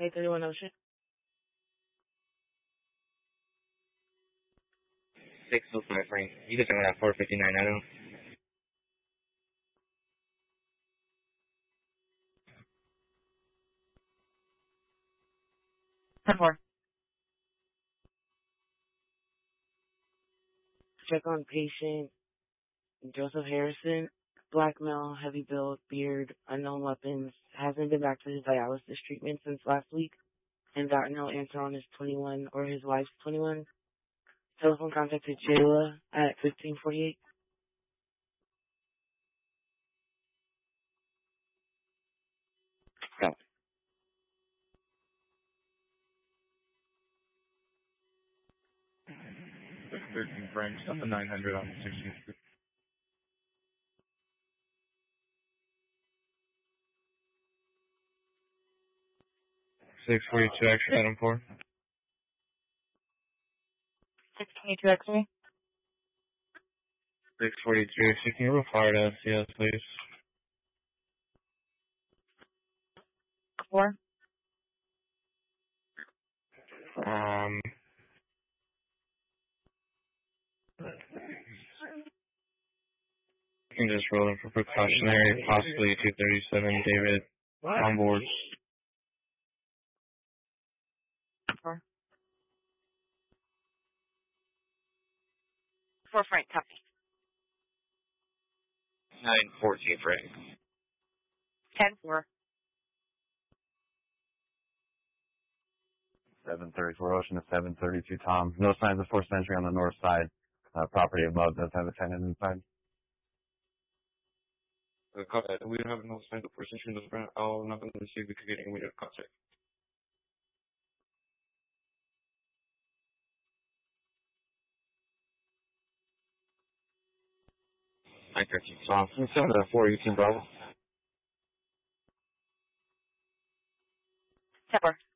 831 Ocean. 605 Frank. You can send me that 459 I know. Check on patient Joseph Harrison. Black male, heavy build, beard, unknown weapons. Hasn't been back to his dialysis treatment since last week. And got no answer on his 21 or his wife's 21. Telephone contacted Jayla at 1548. Go. 13 Frank, something 900 on 16th. 642 extra item 4. 622 X-ray. 642, can you roll fire to SCS, please? 4. You can just roll in for precautionary, possibly 237, David, on board. 4. 4 Frank, copy. 914 Frank. 10-4. 734 Ocean to 732 Tom. No signs of forced entry on the north side. Property above does have a tenant inside. We don't have no signs of forced entry in the front. I'm not going to see if we could get immediate contact. 913 Tom. 7-4, 18 Bravo. 10-4.